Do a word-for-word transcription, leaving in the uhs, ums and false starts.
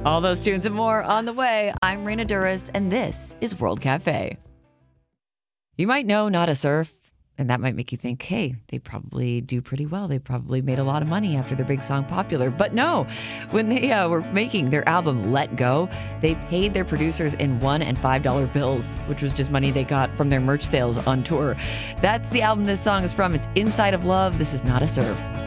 All those tunes and more on the way. I'm Raina Duras, and this is World Cafe. You might know Nada Surf, and that might make you think, hey, they probably do pretty well. They probably made a lot of money after their big song Popular. But no, when they uh, were making their album Let Go, they paid their producers in one and five dollar bills, which was just money they got from their merch sales on tour. That's the album this song is from. It's Inside of Love. This is Nada Surf.